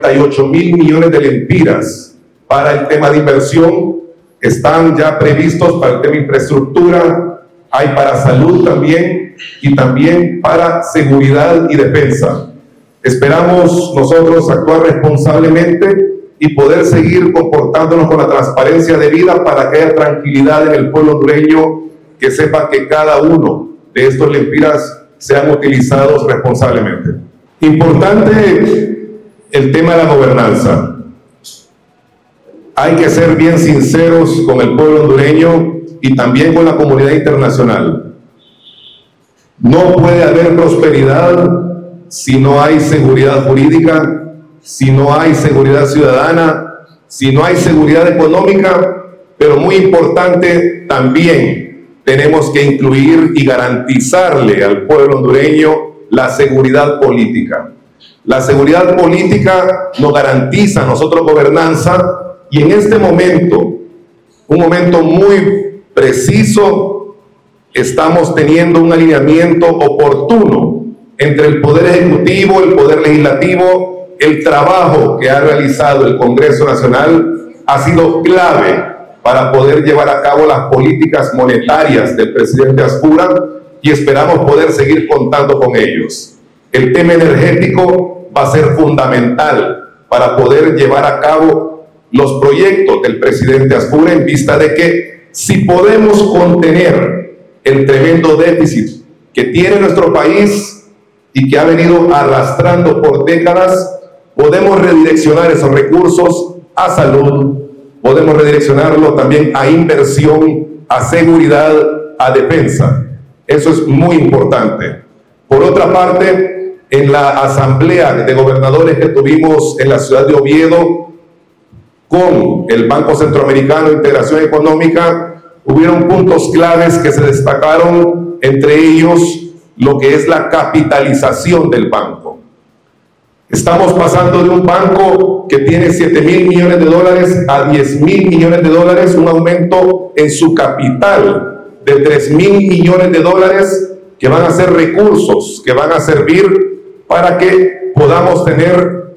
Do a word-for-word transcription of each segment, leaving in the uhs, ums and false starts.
y ocho mil millones de lempiras para el tema de inversión. Están ya previstos para el tema de infraestructura, hay para salud también y también para seguridad y defensa. Esperamos nosotros actuar responsablemente y poder seguir comportándonos con la transparencia debida para que haya tranquilidad en el pueblo hondureño, que sepa que cada uno de estos lempiras sean utilizados responsablemente. Importante el tema de la gobernanza. Hay que ser bien sinceros con el pueblo hondureño y también con la comunidad internacional. No puede haber prosperidad si no hay seguridad jurídica, si no hay seguridad ciudadana, si no hay seguridad económica, pero muy importante también tenemos que incluir y garantizarle al pueblo hondureño la seguridad política. La seguridad política nos garantiza a nosotros gobernanza y en este momento, un momento muy preciso, estamos teniendo un alineamiento oportuno entre el Poder Ejecutivo, el Poder Legislativo. El trabajo que ha realizado el Congreso Nacional ha sido clave para poder llevar a cabo las políticas monetarias del presidente Azcura y esperamos poder seguir contando con ellos. El tema energético va a ser fundamental para poder llevar a cabo los proyectos del presidente Azcura en vista de que si podemos contener el tremendo déficit que tiene nuestro país y que ha venido arrastrando por décadas, podemos redireccionar esos recursos a salud, podemos redireccionarlo también a inversión, a seguridad, a defensa. Eso es muy importante. Por otra parte, en la asamblea de gobernadores que tuvimos en la ciudad de Oviedo con el Banco Centroamericano de Integración Económica, hubieron puntos claves que se destacaron, entre ellos lo que es la capitalización del banco. Estamos pasando de un banco que tiene siete mil millones de dólares a diez mil millones de dólares, un aumento en su capital de tres mil millones de dólares que van a ser recursos, que van a servir para que podamos tener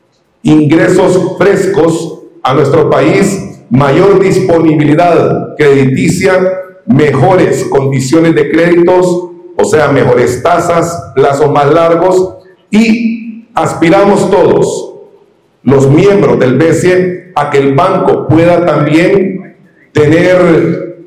ingresos frescos a nuestro país, mayor disponibilidad crediticia, mejores condiciones de créditos, o sea, mejores tasas, plazos más largos y aspiramos todos, los miembros del B C E, a que el banco pueda también tener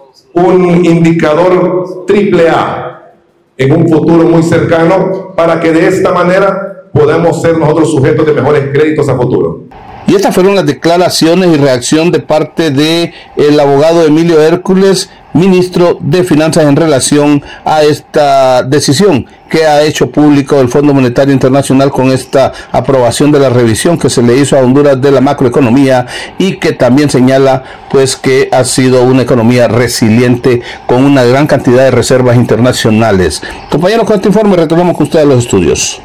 un indicador triple A en un futuro muy cercano para que de esta manera podamos ser nosotros sujetos de mejores créditos a futuro. Y estas fueron las declaraciones y reacción de parte del abogado Emilio Hércules, ministro de Finanzas, en relación a esta decisión que ha hecho público el Fondo Monetario Internacional con esta aprobación de la revisión que se le hizo a Honduras de la macroeconomía y que también señala pues que ha sido una economía resiliente con una gran cantidad de reservas internacionales. Compañeros, con este informe retornamos con ustedes a los estudios.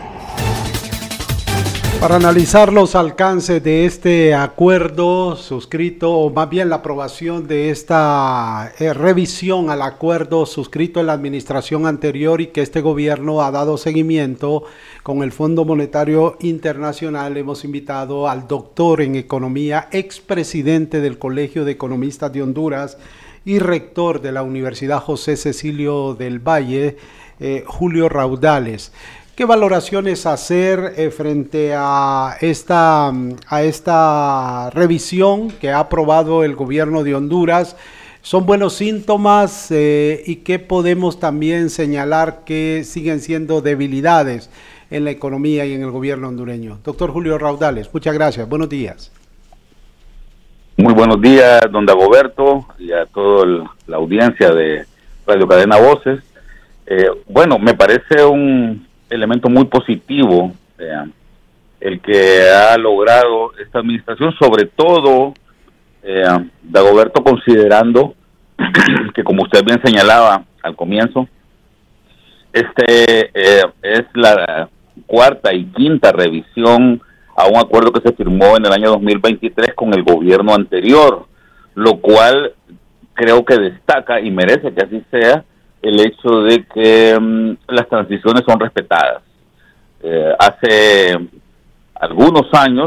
Para analizar los alcances de este acuerdo suscrito, o más bien la aprobación de esta eh, revisión al acuerdo suscrito en la administración anterior y que este gobierno ha dado seguimiento con el Fondo Monetario Internacional, hemos invitado al doctor en economía, expresidente del Colegio de Economistas de Honduras y rector de la Universidad José Cecilio del Valle, eh, Julio Raudales. ¿Qué valoraciones hacer eh, frente a esta, a esta revisión que ha aprobado el gobierno de Honduras? ¿Son buenos síntomas eh, y qué podemos también señalar que siguen siendo debilidades en la economía y en el gobierno hondureño? Doctor Julio Raudales, muchas gracias. Buenos días. Muy buenos días, don Dagoberto, y a toda la audiencia de Radio Cadena Voces. Eh, bueno, me parece un elemento muy positivo eh, el que ha logrado esta administración, sobre todo, eh, Dagoberto, considerando que, como usted bien señalaba al comienzo, este eh, es la cuarta y quinta revisión a un acuerdo que se firmó en el año dos mil veintitrés con el gobierno anterior, lo cual creo que destaca y merece que así sea el hecho de que um, las transiciones son respetadas. Eh, hace algunos años